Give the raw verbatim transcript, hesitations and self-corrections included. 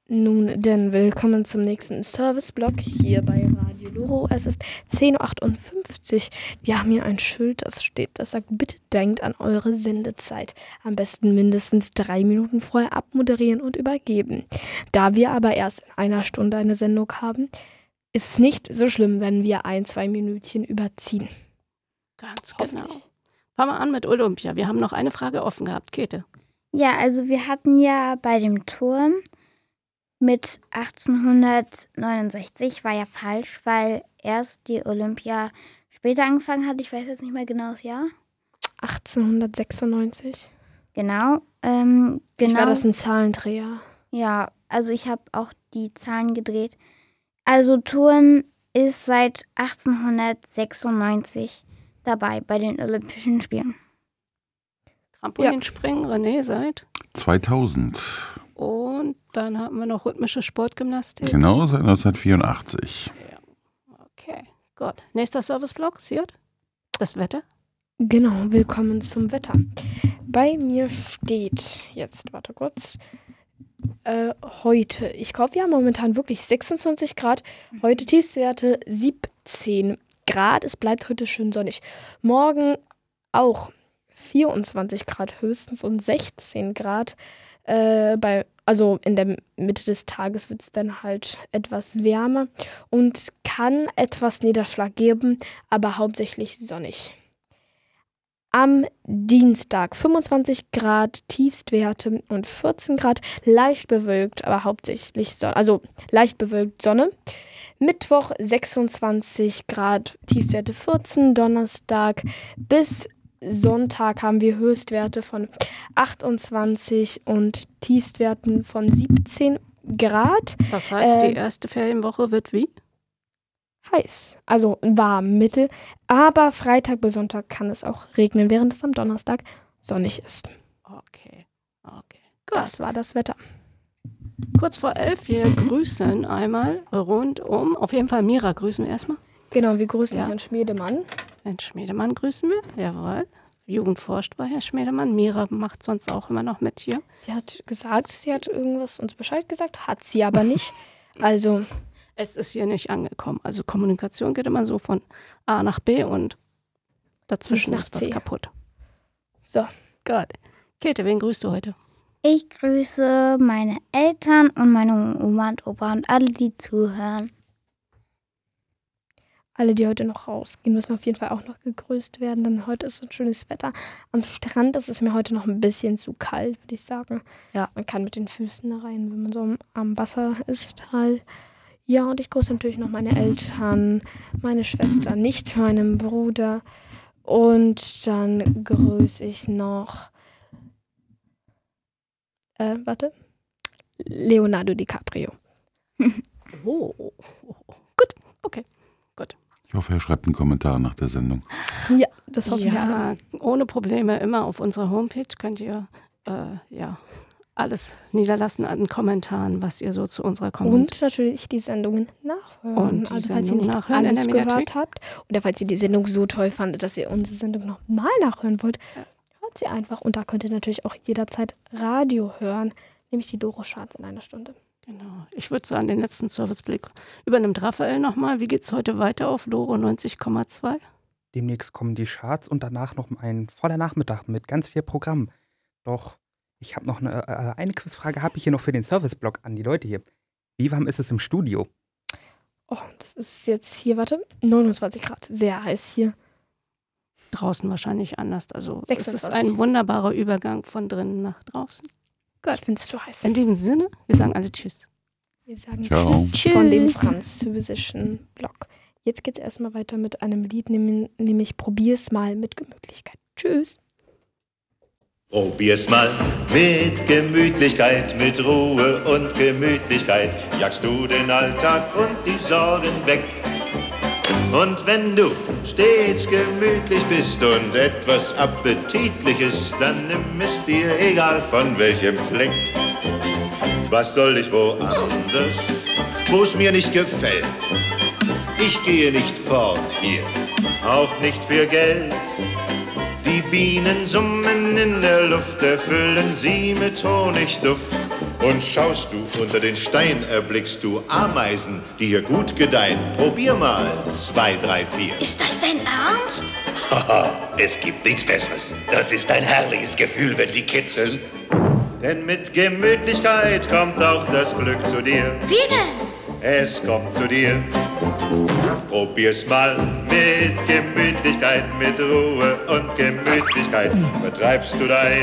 Nun denn, willkommen zum nächsten Service-Blog hier bei Radio Loro. Es ist zehn Uhr achtundfünfzig. Wir haben hier ein Schild, das steht, das sagt, bitte denkt an eure Sendezeit. Am besten mindestens drei Minuten vorher abmoderieren und übergeben. Da wir aber erst in einer Stunde eine Sendung haben, ist es nicht so schlimm, wenn wir ein, zwei Minütchen überziehen. Ganz genau. Fangen wir an mit Olympia. Wir haben noch eine Frage offen gehabt. Käthe. Ja, also wir hatten ja bei dem Turm mit achtzehnhundertneunundsechzig, war ja falsch, weil erst die Olympia später angefangen hat. Ich weiß jetzt nicht mehr genau das Jahr. achtzehnhundertsechsundneunzig. Genau. Ähm, genau. Ich war das ein Zahlendreher. Ja, also ich habe auch die Zahlen gedreht. Also Turnen ist seit achtzehnhundertsechsundneunzig dabei bei den Olympischen Spielen. Trampolinspringen, ja. René, seit? zweitausend. Und dann haben wir noch rhythmische Sportgymnastik. Genau, seit neunzehnhundertvierundachtzig. Ja. Okay, gut. Nächster Serviceblock, Siert? Das Wetter? Genau, willkommen zum Wetter. Bei mir steht jetzt, warte kurz, äh, heute, ich glaube, wir haben momentan wirklich sechsundzwanzig Grad. Heute Tiefstwerte siebzehn Grad. Es bleibt heute schön sonnig. Morgen auch vierundzwanzig Grad höchstens und sechzehn Grad. Äh, bei, also in der Mitte des Tages wird es dann halt etwas wärmer und kann etwas Niederschlag geben, aber hauptsächlich sonnig. Am Dienstag fünfundzwanzig Grad Tiefstwerte und vierzehn Grad, leicht bewölkt, aber hauptsächlich Sonne, also leicht bewölkt Sonne. Mittwoch sechsundzwanzig Grad Tiefstwerte vierzehn, Donnerstag bis Sonntag haben wir Höchstwerte von achtundzwanzig und Tiefstwerten von siebzehn Grad. Das heißt, äh, die erste Ferienwoche wird wie? Heiß, also warm, mittel. Aber Freitag bis Sonntag kann es auch regnen, während es am Donnerstag sonnig ist. Okay, okay. Gut. Das war das Wetter. Kurz vor elf, wir grüßen einmal rundum. Auf jeden Fall Mira grüßen wir erstmal. Genau, wir grüßen Ja. Herrn Schmiedemann. Herrn Schmiedemann grüßen wir, jawohl. Jugend forscht bei Herr Schmiedemann. Mira macht sonst auch immer noch mit hier. Sie hat gesagt, sie hat irgendwas uns Bescheid gesagt, hat sie aber nicht. Also, Es ist hier nicht angekommen. Also Kommunikation geht immer so von A nach B und dazwischen Nicht nach ist was C. kaputt. so. Gut. Käthe, wen grüßt du heute? Ich grüße meine Eltern und meine Oma und Opa und alle, die zuhören. Alle, die heute noch rausgehen, müssen auf jeden Fall auch noch gegrüßt werden, denn heute ist ein schönes Wetter. Am Strand ist es mir heute noch ein bisschen zu kalt, würde ich sagen. Ja. Man kann mit den Füßen da rein, wenn man so am, am Wasser ist halt. Ja, und ich grüße natürlich noch meine Eltern, meine Schwester, nicht meinen Bruder. Und dann grüße ich noch, äh, warte, Leonardo DiCaprio. Oh, gut, okay. Ich hoffe, er schreibt einen Kommentar nach der Sendung. Ja, das hoffen wir alle. Ja, ohne Probleme immer auf unserer Homepage könnt ihr äh, ja, alles niederlassen an Kommentaren, was ihr so zu unserer Kommentar. Und natürlich die Sendungen nachhören. Und die also falls ihr Sendung nicht nachhören in alles der gehört Mediathek. habt oder falls ihr die Sendung so toll fandet, dass ihr unsere Sendung nochmal nachhören wollt, Ja. hört sie einfach. Und da könnt ihr natürlich auch jederzeit Radio hören, nämlich die Doro-Charts in einer Stunde. Genau. Ich würde sagen, den letzten Serviceblick übernimmt Raphael nochmal. Wie geht's heute weiter auf Loro neunzig Komma zwei? Demnächst kommen die Charts und danach noch ein voller Nachmittag mit ganz viel Programm. Doch ich habe noch eine, äh, eine Quizfrage habe ich hier noch für den Serviceblog an die Leute hier. Wie warm ist es im Studio? Oh, das ist jetzt hier, warte, neunundzwanzig Grad. Sehr heiß hier. Draußen wahrscheinlich anders. Also es ist sechsundzwanzig. ein wunderbarer Übergang von drinnen nach draußen. Gut. Ich finde es zu heiß. In diesem Sinne, wir sagen alle Tschüss. Wir sagen Ciao. Tschüss von dem französischen Blog. Jetzt geht es erstmal weiter mit einem Lied, nämlich, nämlich Probier's mal mit Gemütlichkeit. Tschüss. Probier's mal mit Gemütlichkeit, mit Ruhe und Gemütlichkeit, jagst du den Alltag und die Sorgen weg. Und wenn du stets gemütlich bist und etwas Appetitliches, dann nimm es dir, egal von welchem Fleck. Was soll ich woanders, wo's mir nicht gefällt? Ich gehe nicht fort hier, auch nicht für Geld. Die Bienen summen in der Luft, erfüllen sie mit Honigduft. Und schaust du unter den Stein, erblickst du Ameisen, die hier gut gedeihen. Probier mal, zwei, drei, vier. Ist das dein Ernst? Haha, es gibt nichts Besseres. Das ist ein herrliches Gefühl, wenn die kitzeln. Denn mit Gemütlichkeit kommt auch das Glück zu dir. Wie denn? Es kommt zu dir. Probier's mal mit Gemütlichkeit, mit Ruhe und Gemütlichkeit. Vertreibst du dein